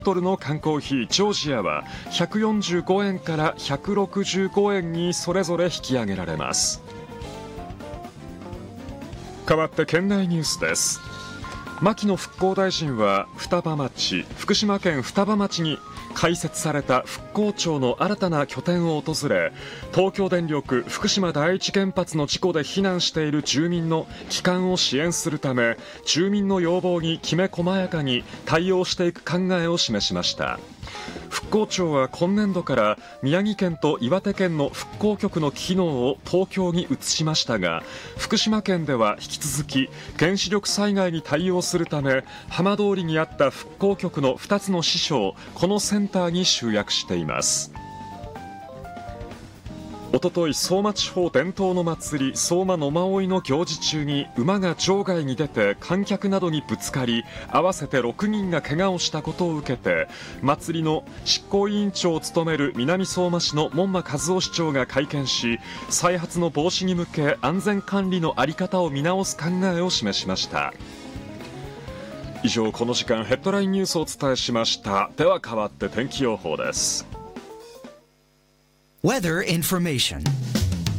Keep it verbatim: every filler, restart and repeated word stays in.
トルの缶コーヒージョージアはひゃくよんじゅうごえんからひゃくろくじゅうごえんにそれぞれ引き上げられます。代わって県内ニュースです。牧野復興大臣は双葉町、福島県双葉町に開設された復興庁の新たな拠点を訪れ、東京電力福島第一原発の事故で避難している住民の帰還を支援するため、住民の要望にきめ細やかに対応していく考えを示しました。復興庁は今年度から宮城県と岩手県の復興局の機能を東京に移しましたが、福島県では引き続き原子力災害に対応するため、浜通りにあった復興局のふたつの支所をこのセンターに集約しています。おととい、相馬地方伝統の祭り相馬野馬追の行事中に馬が場外に出て観客などにぶつかり、合わせてろくにんが怪我をしたことを受けて、祭りの執行委員長を務める南相馬市の門馬和夫市長が会見し、再発の防止に向け安全管理の在り方を見直す考えを示しました。以上、この時間ヘッドラインニュースをお伝えしました。では代わって天気予報です。 Weather information.